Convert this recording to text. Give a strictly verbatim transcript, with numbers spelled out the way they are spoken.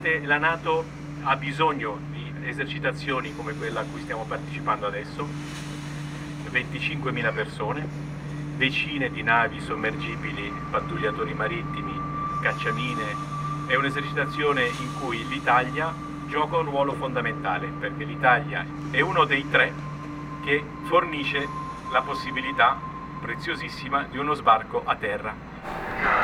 La NATO ha bisogno di esercitazioni come quella a cui stiamo partecipando adesso, venticinquemila persone, decine di navi sommergibili, pattugliatori marittimi, cacciamine. È un'esercitazione in cui l'Italia gioca un ruolo fondamentale, perché l'Italia è uno dei tre che fornisce la possibilità preziosissima di uno sbarco a terra.